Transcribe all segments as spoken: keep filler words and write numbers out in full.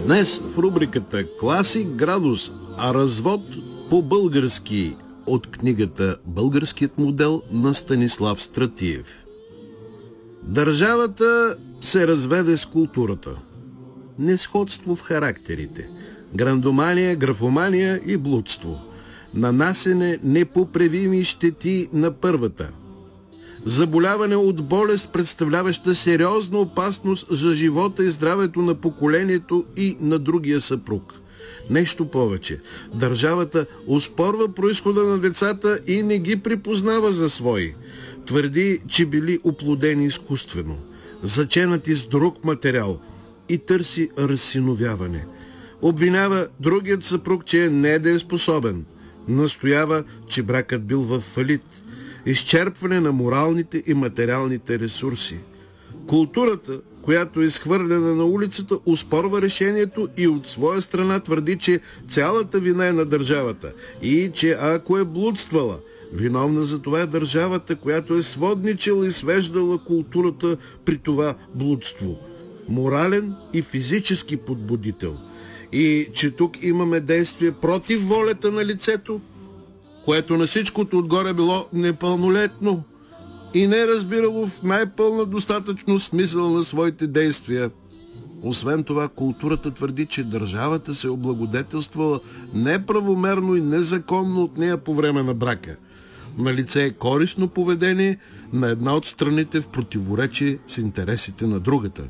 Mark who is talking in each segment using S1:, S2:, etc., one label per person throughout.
S1: Днес в рубриката Класик градус, а развод по-български от книгата «Българският модел» на Станислав Стратиев. Държавата се разведе с културата. Несходство в характерите, грандомания, графомания и блудство, нанасене непоправими щети на първата, заболяване от болест, представляваща сериозна опасност за живота и здравето на поколението и на другия съпруг. Нещо повече, държавата оспорва произхода на децата и не ги припознава за свои. Твърди, че били оплодени изкуствено, заченати с друг материал и търси разсиновяване. Обвинява другият съпруг, че е недееспособен. Настоява, че бракът бил в фалит. Изчерпване на моралните и материалните ресурси. Културата, която е изхвърлена на улицата, оспорва решението и от своя страна твърди, че цялата вина е на държавата и че ако е блудствала, виновна за това е държавата, която е сводничала и свеждала културата при това блудство. Морален и физически подбудител. И че тук имаме действие против волята на лицето, което на всичкото отгоре било непълнолетно и не разбирало в най-пълна достатъчно смисъл на своите действия. Освен това, културата твърди, че държавата се облагодетелствала неправомерно и незаконно от нея по време на брака. Налице е корисно поведение на една от страните в противоречие с интересите на другата.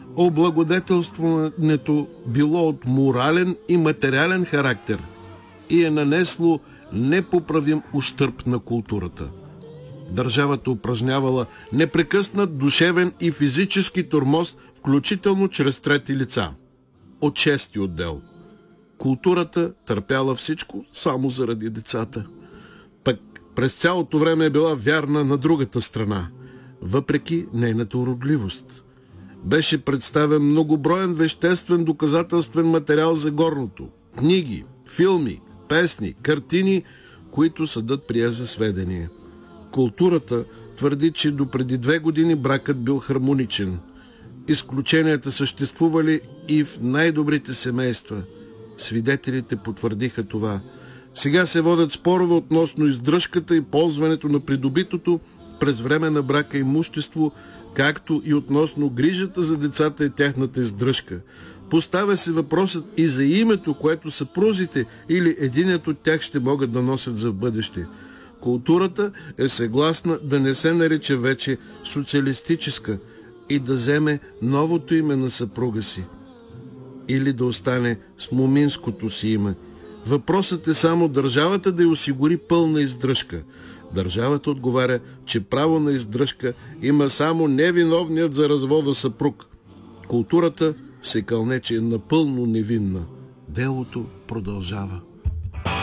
S1: Облагодетелстването било от морален и материален характер и е нанесло непоправим ущърб на културата. Държавата упражнявала непрекъснат душевен и физически тормоз, включително чрез трети лица. От шести отдел. Културата търпяла всичко само заради децата. Пък през цялото време е била вярна на другата страна, въпреки нейната уродливост. Беше представен многоброен веществен доказателствен материал за горното. Книги, филми, песни, картини, които съдът прие за сведение. Културата твърди, че допреди две години бракът бил хармоничен. Изключенията съществували и в най-добрите семейства. Свидетелите потвърдиха това. Сега се водят спорове относно издръжката и ползването на придобитото през време на брака имущество, както и относно грижата за децата и тяхната издръжка. Поставя се въпросът и за името, което съпрузите или единият от тях ще могат да носят за в бъдеще. Културата е съгласна да не се нарича вече социалистическа и да вземе новото име на съпруга си. Или да остане с моминското си име. Въпросът е само държавата да й осигури пълна издръжка. Държавата отговаря, че право на издръжка има само невиновният за развода съпруг. Културата се кълне, че е напълно невинна. Делото продължава.